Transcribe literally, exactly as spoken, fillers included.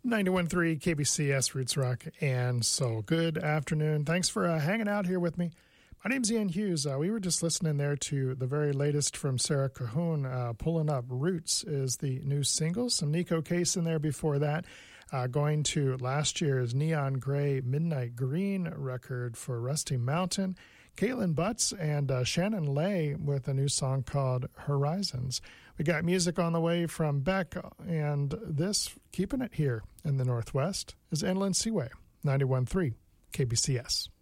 ninety-one point three K B C S Roots Rock and Soul. Good afternoon. Thanks for uh, hanging out here with me. My name's Ian Hughes. Uh, we were just listening there to the very latest from Sarah Cahoon. Uh, Pulling Up Roots is the new single. Some Nico Case in there before that. Uh, going to last year's Neon Gray Midnight Green record for Rusty Mountain. Caitlin Butts and uh, Shannon Lay with a new song called Horizons. We got music on the way from Beck, and this, keeping it here in the Northwest, is Inland Seaway, ninety-one point three K B C S.